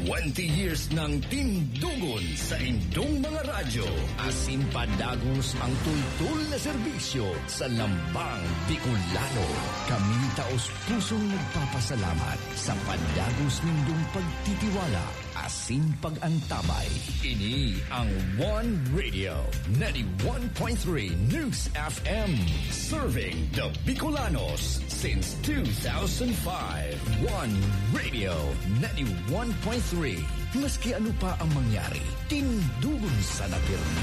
20 years ng tindugon sa indong mga radyo. Asin padagos ang tultul na serbisyo sa lambang Bicolano. Kami taos pusong nagpapasalamat sa padagos nindong pagtitiwala. Asin pag-antabay. Ini ang One Radio 91.3 News FM. Serving the Bicolanos since 2005. One Radio 91.3. Maski ano pa ang mangyari, tindugon sa napirmi.